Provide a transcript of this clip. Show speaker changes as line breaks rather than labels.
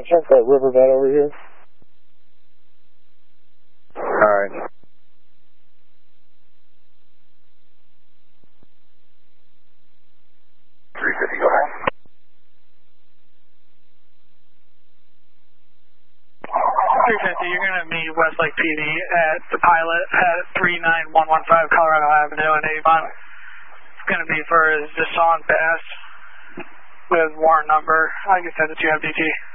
Check that riverbed over here.
Alright. 350, go ahead.
350, you're going to meet Westlake PD at the pilot at 39115 Colorado Avenue in Avon. It's going to be for his Deshaun Bass with warrant number. I can send it to you, FDT.